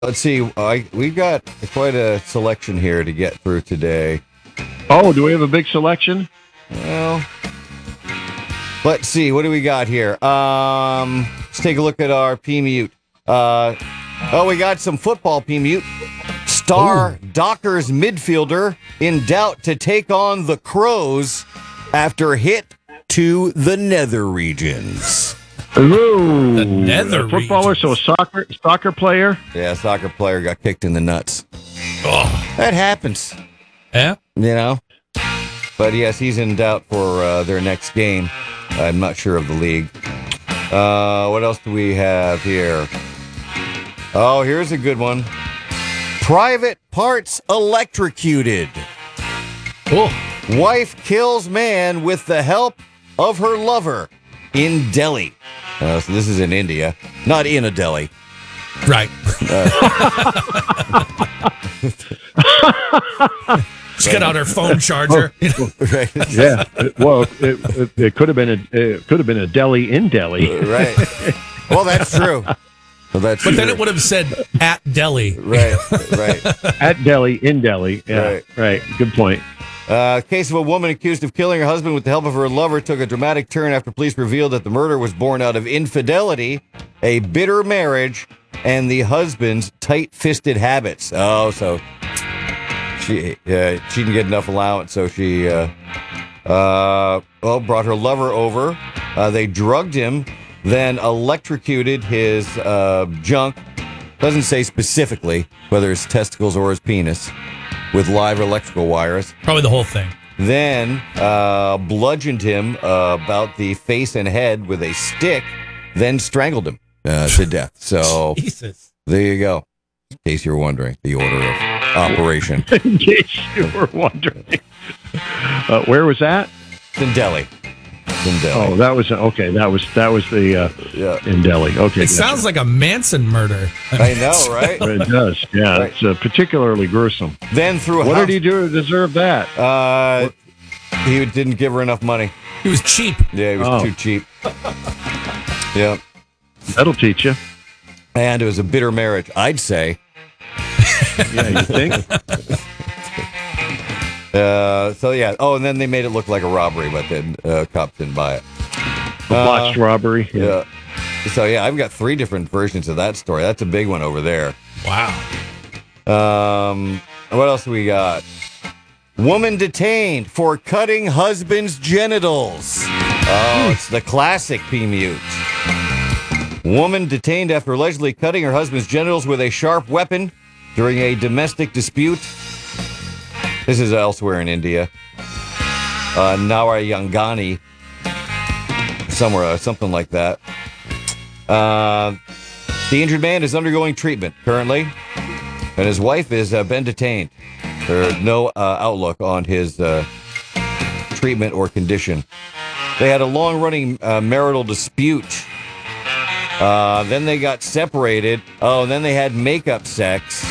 Let's see. We got quite a selection here to get through today. Oh, do we have a big selection? Well, let's see. What do we got here? Let's take a look at our P-Mute. We got some football P-Mute. Star Dockers midfielder in doubt to take on the Crows after hit to the nether regions. Ooh, The nether footballer, so soccer player. Yeah, soccer player got kicked in the nuts. Oh, That happens, yeah. you know. But yes, he's in doubt for their next game. I'm not sure of the league. What else do we have here? Oh, here's a good one. Private parts electrocuted. Cool. Wife kills man with the help of her lover in Delhi. So this is in India, not in a Delhi. Right. Just get out her phone charger. Right. Yeah. Well, it could have been a deli in Delhi. Right. Well, that's true. Well, that's But then true. it would have said at Delhi. Right. At Delhi, in Delhi. Yeah. Right. Good point. Case of a woman accused of killing her husband with the help of her lover took a dramatic turn after police revealed that the murder was born out of infidelity, a bitter marriage, and the husband's tight-fisted habits. Oh, so she didn't get enough allowance, so she brought her lover over. They drugged him, then electrocuted his junk. Doesn't say specifically whether it's testicles or his penis, with live electrical wires. Probably the whole thing. Then bludgeoned him about the face and head with a stick, then strangled him to death. So Jesus. there you go. In case you were wondering, the order of operation. In case you were wondering. Where was that? It's in Delhi. It's in Delhi. Oh, that was okay. That was the in Delhi. Okay, It sounds like a Manson murder. I know, right? It does. Yeah, Right. it's particularly gruesome. Then through a What house, did he do to deserve that? he didn't give her enough money. He was cheap. Yeah, he was too cheap. Yeah. That'll teach you. And it was a bitter marriage, I'd say. Yeah, you think? So yeah. Oh, and then they made it look like a robbery, but then cops didn't buy it. A botched robbery. Yeah. So yeah, I've got 3 different versions of that story. That's a big one over there. Wow. What else do we got? Woman detained for cutting husband's genitals. Oh, it's the classic P-Mute. Woman detained after allegedly cutting her husband's genitals with a sharp weapon during a domestic dispute. This is elsewhere in India. Narayangani. Somewhere, something like that. The injured man is undergoing treatment currently, and his wife has been detained. There's no outlook on his treatment or condition. They had a long-running marital dispute. Then they got separated. Oh, and then they had makeup sex.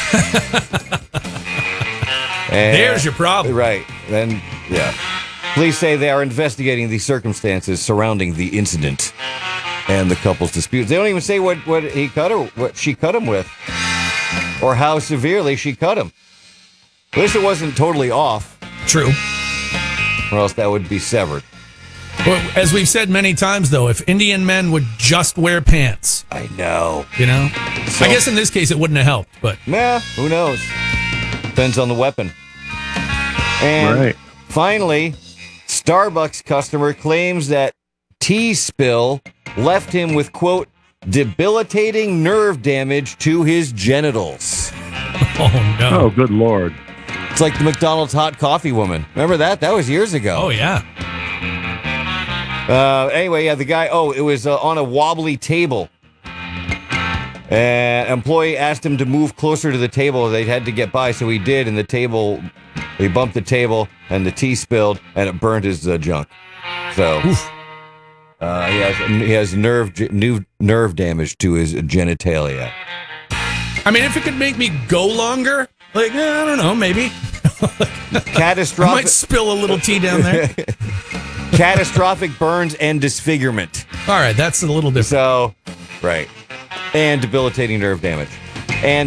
And, There's your problem. Right. Then, yeah. Police say they are investigating the circumstances surrounding the incident and the couple's disputes. They don't even say what he cut her, what she cut him with, or how severely she cut him. At least it wasn't totally off, True. or else that would be severed. Well, as we've said many times, though, if Indian men would just wear pants, I know. you know? So- I guess in this case it wouldn't have helped, but Nah, who knows? Depends on the weapon. And Right. finally, Starbucks customer claims that tea spill left him with, quote, debilitating nerve damage to his genitals. oh no. Oh, good Lord. It's like the McDonald's hot coffee woman. Remember that? That was years ago. Oh, yeah. Anyway, yeah, the guy, it was on a wobbly table. An employee asked him to move closer to the table. They had to get by, so he did, and he bumped the table, and the tea spilled, and it burned his junk. So, he has nerve damage to his genitalia. I mean, if it could make me go longer, like, I don't know, maybe. I Catastrophic. might spill a little tea down there. Catastrophic burns and disfigurement. All right, that's a little different. So, right. And debilitating nerve damage. And